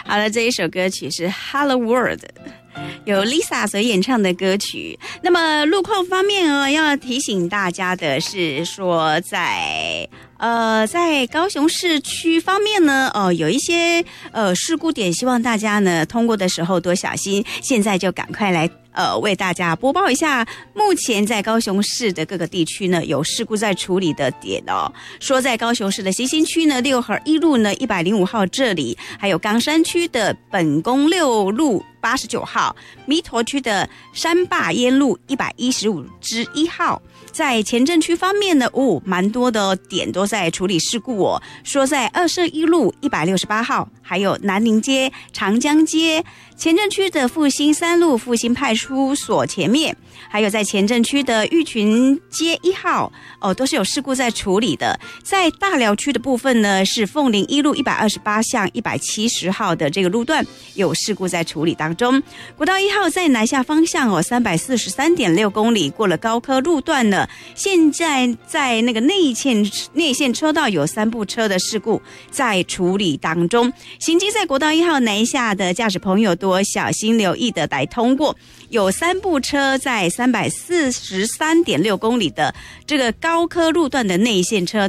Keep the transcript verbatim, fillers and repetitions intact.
好了，这一首歌曲是 Hello World， 由 Lisa 所演唱的歌曲。那么路况方面哦，要提醒大家的是说在呃，在高雄市区方面呢，哦、呃，有一些呃事故点，希望大家呢通过的时候多小心。现在就赶快来呃为大家播报一下，目前在高雄市的各个地区呢有事故在处理的点哦。说在高雄市的西新区呢，六合一路呢一百零五号这里，还有冈山区的本宫六路八十九号，弥陀区的山坝烟路一百一十五之一号。在前镇区方面呢，哦，蛮多的点都在处理事故哦。说在二社一路一百六十八号，还有南宁街、长江街，前镇区的复兴三路复兴派出所前面，还有在前镇区的玉群街一号，哦，都是有事故在处理的。在大寮区的部分呢，是凤林一路一百二十八巷一百七十号的这个路段有事故在处理当中。国道一号在南下方向哦，三百四十三点六公里过了高科路段呢，现在在那个内线内线车道有三部车的事故在处理当中。行经在国道一号南下的驾驶朋友多小心留意的来通过，有三部车在三百四十三点六公里的这个高科路段的内线车